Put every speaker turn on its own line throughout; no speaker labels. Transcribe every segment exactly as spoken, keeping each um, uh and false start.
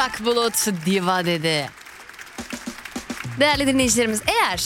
Burak Bulut diva dedi. Değerli dinleyicilerimiz, eğer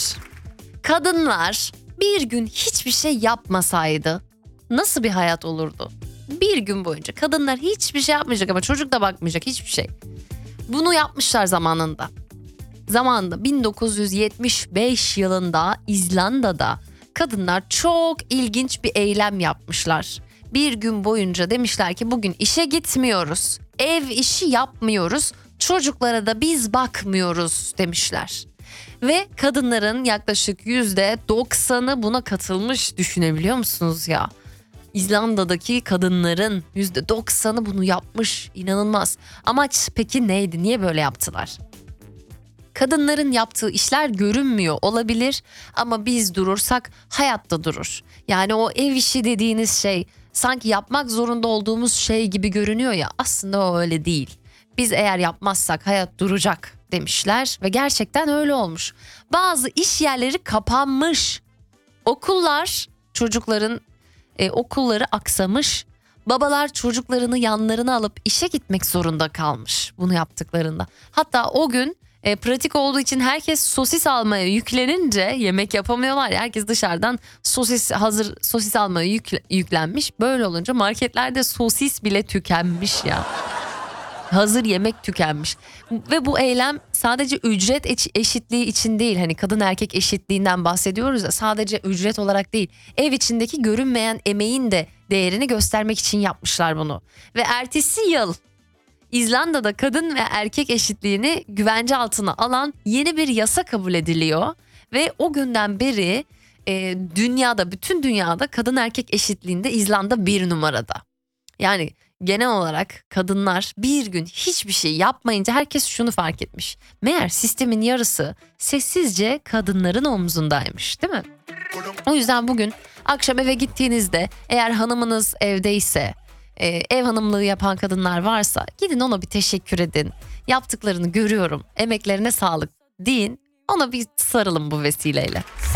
kadınlar bir gün hiçbir şey yapmasaydı nasıl bir hayat olurdu? Bir gün boyunca kadınlar hiçbir şey yapmayacak ama çocuk da bakmayacak, hiçbir şey. Bunu yapmışlar zamanında. Zamanında bin dokuz yüz yetmiş beş yılında İzlanda'da kadınlar çok ilginç bir eylem yapmışlar. Bir gün boyunca demişler ki bugün işe gitmiyoruz, ev işi yapmıyoruz, çocuklara da biz bakmıyoruz demişler. Ve kadınların yaklaşık yüzde doksanı buna katılmış, düşünebiliyor musunuz ya? İzlanda'daki kadınların yüzde doksanı bunu yapmış, inanılmaz. Amaç peki neydi, niye böyle yaptılar? Kadınların yaptığı işler görünmüyor olabilir ama biz durursak hayatta durur. Yani o ev işi dediğiniz şey sanki yapmak zorunda olduğumuz şey gibi görünüyor ya, aslında o öyle değil. Biz eğer yapmazsak hayat duracak demişler ve gerçekten öyle olmuş. Bazı iş yerleri kapanmış. Okullar, çocukların e, okulları aksamış. Babalar çocuklarını yanlarına alıp işe gitmek zorunda kalmış bunu yaptıklarında. Hatta o gün e, pratik olduğu için herkes sosis almaya yüklenince yemek yapamıyorlar ya. Herkes dışarıdan sosis hazır sosis almaya yükle, yüklenmiş. Böyle olunca marketlerde sosis bile tükenmiş ya. Hazır yemek tükenmiş. Ve bu eylem sadece ücret eşitliği için değil, hani kadın erkek eşitliğinden bahsediyoruz ya, sadece ücret olarak değil, ev içindeki görünmeyen emeğin de değerini göstermek için yapmışlar bunu. Ve ertesi yıl İzlanda'da kadın ve erkek eşitliğini güvence altına alan yeni bir yasa kabul ediliyor ve o günden beri e, dünyada, bütün dünyada kadın erkek eşitliğinde İzlanda bir numarada. Yani genel olarak kadınlar bir gün hiçbir şey yapmayınca herkes şunu fark etmiş: meğer sistemin yarısı sessizce kadınların omzundaymış, değil mi? O yüzden bugün akşam eve gittiğinizde, eğer hanımınız evdeyse, e, ev hanımlığı yapan kadınlar varsa gidin ona bir teşekkür edin. Yaptıklarını görüyorum, emeklerine sağlık deyin, ona bir sarılın bu vesileyle.